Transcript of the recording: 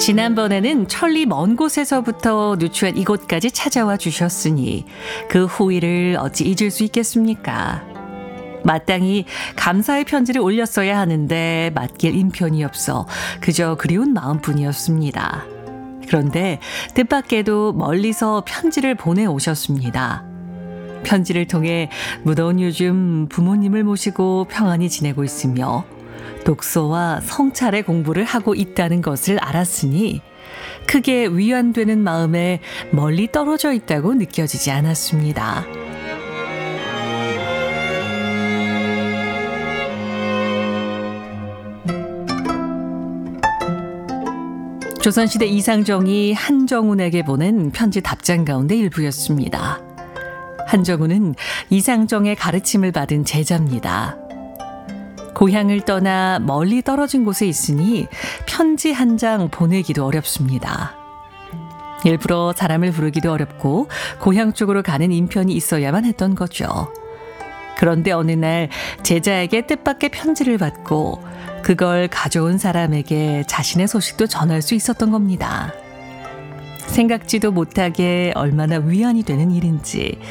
지난번에는 천리 먼 곳에서부터 누추한 이곳까지 찾아와 주셨으니 그 후일을 어찌 잊을 수 있겠습니까? 마땅히 감사의 편지를 올렸어야 하는데 맡길 인편이 없어 그저 그리운 마음뿐이었습니다. 그런데 뜻밖에도 멀리서 편지를 보내오셨습니다. 편지를 통해 무더운 요즘 부모님을 모시고 평안히 지내고 있으며 독서와 성찰의 공부를 하고 있다는 것을 알았으니 크게 위안되는 마음에 멀리 떨어져 있다고 느껴지지 않았습니다. 조선시대 이상정이 한정훈에게 보낸 편지 답장 가운데 일부였습니다. 한정훈은 이상정의 가르침을 받은 제자입니다. 고향을 떠나 멀리 떨어진 곳에 있으니 편지 한 장 보내기도 어렵습니다. 일부러 사람을 부르기도 어렵고 고향 쪽으로 가는 인편이 있어야만 했던 거죠. 그런데 어느 날 제자에게 뜻밖의 편지를 받고 그걸 가져온 사람에게 자신의 소식도 전할 수 있었던 겁니다. 생각지도 못하게 얼마나 위안이 되는 일인지